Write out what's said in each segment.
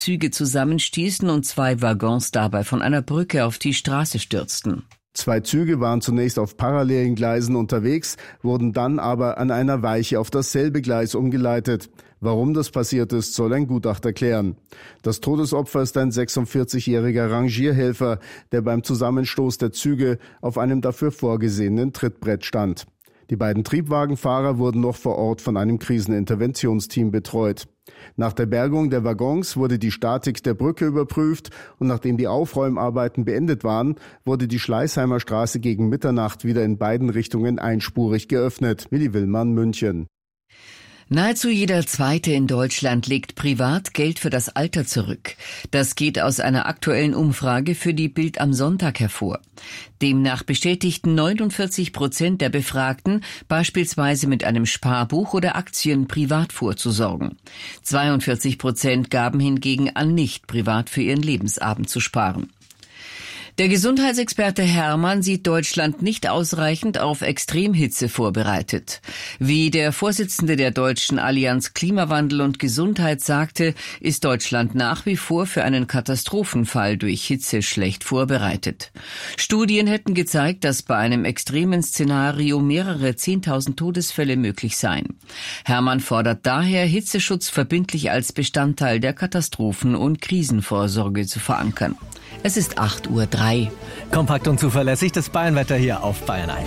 Züge zusammenstießen und 2 Waggons dabei von einer Brücke auf die Straße stürzten. 2 Züge waren zunächst auf parallelen Gleisen unterwegs, wurden dann aber an einer Weiche auf dasselbe Gleis umgeleitet. Warum das passiert ist, soll ein Gutachter klären. Das Todesopfer ist ein 46-jähriger Rangierhelfer, der beim Zusammenstoß der Züge auf einem dafür vorgesehenen Trittbrett stand. Die beiden Triebwagenfahrer wurden noch vor Ort von einem Kriseninterventionsteam betreut. Nach der Bergung der Waggons wurde die Statik der Brücke überprüft und nachdem die Aufräumarbeiten beendet waren, wurde die Schleißheimer Straße gegen Mitternacht wieder in beiden Richtungen einspurig geöffnet. Willi Willmann, München. Nahezu jeder Zweite in Deutschland legt privat Geld für das Alter zurück. Das geht aus einer aktuellen Umfrage für die Bild am Sonntag hervor. Demnach bestätigten 49% der Befragten, beispielsweise mit einem Sparbuch oder Aktien privat vorzusorgen. 42% gaben hingegen an, nicht privat für ihren Lebensabend zu sparen. Der Gesundheitsexperte Hermann sieht Deutschland nicht ausreichend auf Extremhitze vorbereitet. Wie der Vorsitzende der Deutschen Allianz Klimawandel und Gesundheit sagte, ist Deutschland nach wie vor für einen Katastrophenfall durch Hitze schlecht vorbereitet. Studien hätten gezeigt, dass bei einem extremen Szenario mehrere 10.000 Todesfälle möglich seien. Hermann fordert daher, Hitzeschutz verbindlich als Bestandteil der Katastrophen- und Krisenvorsorge zu verankern. Es ist 8:03 Uhr. Kompakt und zuverlässig das Bayernwetter hier auf Bayern 1.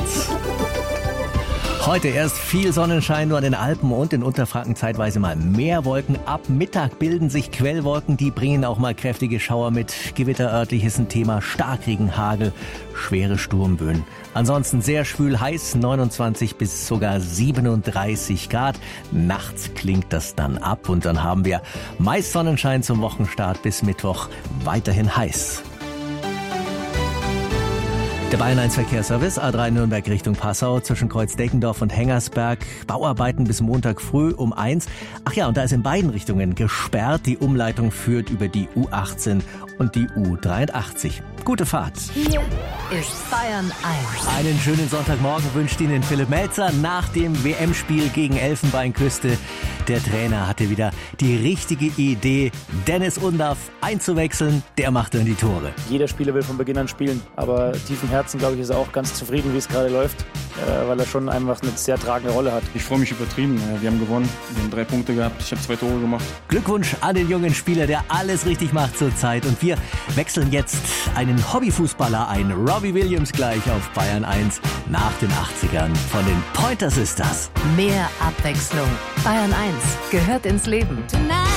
Heute erst viel Sonnenschein, nur an den Alpen und in Unterfranken zeitweise mal mehr Wolken. Ab Mittag bilden sich Quellwolken, die bringen auch mal kräftige Schauer mit. Gewitter örtlich ist ein Thema, Starkregen, Hagel, schwere Sturmböen. Ansonsten sehr schwül, heiß, 29 bis sogar 37 Grad. Nachts klingt das dann ab und dann haben wir meist Sonnenschein zum Wochenstart bis Mittwoch, weiterhin heiß. Der Bayern 1 Verkehrsservice, A3 Nürnberg Richtung Passau, zwischen Kreuz-Deckendorf und Hengersberg. Bauarbeiten bis Montag früh um 1. Ach ja, und da ist in beiden Richtungen gesperrt. Die Umleitung führt über die U18 und die U83. Gute Fahrt. Hier ist Bayern 1. Einen schönen Sonntagmorgen wünscht Ihnen Philipp Melzer nach dem WM-Spiel gegen Elfenbeinküste. Der Trainer hatte wieder die richtige Idee, Dennis Undaff einzuwechseln. Der macht dann die Tore. Jeder Spieler will von Beginn an spielen, aber tief im Herzen, glaube ich, ist er auch ganz zufrieden, wie es gerade läuft, weil er schon einfach eine sehr tragende Rolle hat. Ich freue mich übertrieben. Wir haben gewonnen, wir haben 3 Punkte gehabt, ich habe 2 Tore gemacht. Glückwunsch an den jungen Spieler, der alles richtig macht zurzeit. Und wir wechseln jetzt einen Hobbyfußballer ein. Robbie Williams gleich auf Bayern 1 nach den 80ern von den Pointer Sisters. Mehr Abwechslung. Bayern 1 gehört ins Leben.